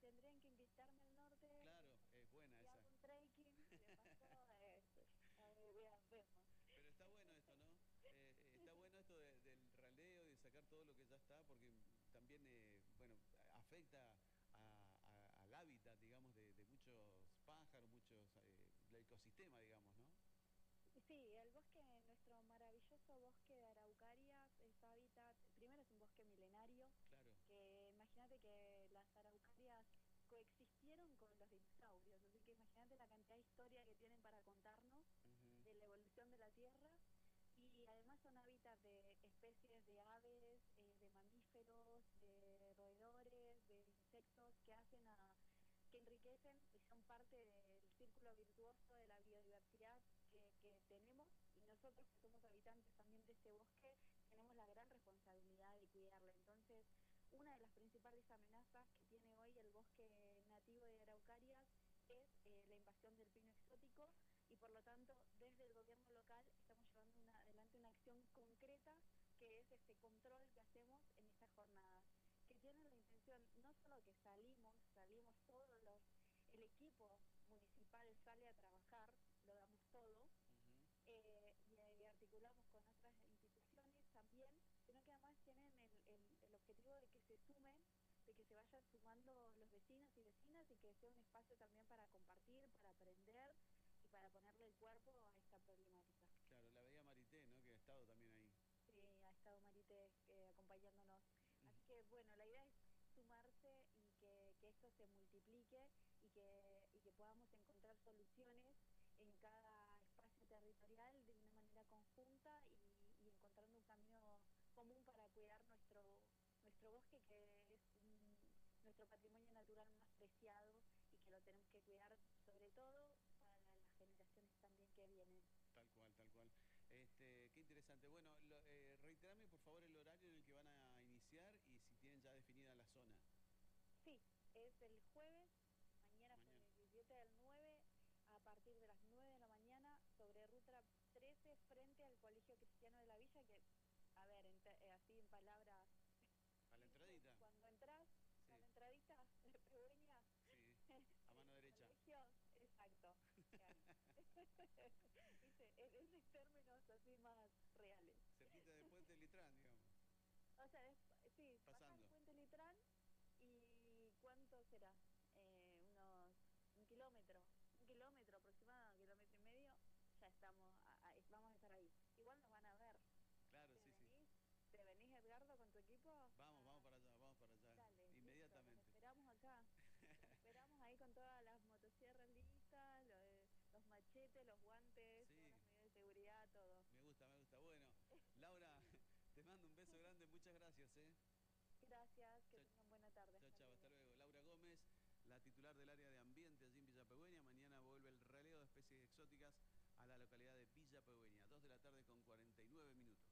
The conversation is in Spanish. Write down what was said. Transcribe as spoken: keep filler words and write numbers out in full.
tendrían que invitarme al norte Claro, es buena y esa. hago un trekking y de paso, eh, a ver, vea, vemos. Pero está bueno esto, ¿no? Eh, eh, está bueno esto de- del raleo y de sacar todo lo que ya está, porque también, eh, bueno, afecta a- a- al hábitat, digamos, de, de muchos pájaros, muchos, eh, el ecosistema, digamos, ¿no? Sí, el bosque, nuestro maravilloso bosque de araucarias, es hábitat, primero es un bosque milenario, Claro. que imagínate que las araucarias coexistieron con los dinosaurios, así que imagínate la cantidad de historia que tienen para contarnos Ujú. de la evolución de la Tierra, y además son hábitats de especies de aves, eh, de mamíferos, de roedores, de insectos que hacen a que enriquecen y son parte del círculo virtuoso de la biodiversidad que, que tenemos, y nosotros que somos habitantes también de este bosque tenemos la gran responsabilidad de cuidarlo. Entonces, una de las principales amenazas que tiene hoy el bosque nativo de Araucarias es eh, la invasión del pino exótico, y por lo tanto desde el gobierno local estamos llevando una, adelante una acción concreta que es este control que hacemos en estas jornadas, que tienen la intención no solo que salimos, salimos todos los, el equipo municipal sale a trabajar, lo damos todo, Ujú. eh, y, y articulamos con otras instituciones también, sino que además tienen el, el, el objetivo de que se sumen, de que se vayan sumando los vecinos y vecinas, y que sea un espacio también para compartir, para aprender y para ponerle el cuerpo a esta problemática. Claro, la veía Marité, ¿no? Que ha estado también ahí. Sí, ha estado Marite eh, acompañándonos. Ujú. Así que bueno, la idea es sumarse y que, que esto se multiplique, y que, y que podamos encontrar soluciones en cada espacio territorial de una manera conjunta, y, y encontrando un camino común para cuidar nuestro nuestro bosque, que es un, nuestro patrimonio natural más preciado, y que lo tenemos que cuidar sobre todo para las generaciones también que vienen. Tal cual, tal cual. Este, qué interesante. Bueno, lo- eh, reiterame por favor el horario en el que van a iniciar y si tienen ya definida la zona. Sí, es el jueves, mañana Mañana. jueves diecisiete del nueve, a partir de las nueve de la mañana, sobre Ruta trece, frente al Colegio Cristiano de la Villa, que, a ver, en te- eh, así en palabras ¿A la simples, entradita? cuando entras a la Sí, entradita de Pegüeña, sí. A mano del derecha. colegio, exacto, ahí. Viste, en, en términos así más reales. Cerquita de Puente Litrán, digamos. O sea, es- sí, bajás el Pasando. puente Litrán. ¿Y cuánto será? Eh, unos un kilómetro, un kilómetro aproximado, un kilómetro y medio, ya estamos, a- a- vamos a estar ahí. Igual nos van a ver. Claro, ¿Te sí, sí. venís? ¿Te venís, Edgardo, con tu equipo? Vamos, vamos Ah, para allá, vamos para allá. dale, listo, los Inmediatamente. esperamos acá. Los esperamos ahí con todas las motosierras listas, lo de- los machetes, los guantes, todas Sí, las medidas de seguridad, todo. me gusta, me gusta. Bueno, Laura, te mando un beso grande, muchas gracias, ¿eh? Gracias, que Chao, tengan buena tarde, chao, hasta chao, hasta luego. luego. Laura Gómez, la titular del área de ambiente allí en Villa Pegüeña. Mañana vuelve el raleo de especies exóticas a la localidad de Villa Pegüeña. Dos de la tarde con cuarenta y nueve minutos.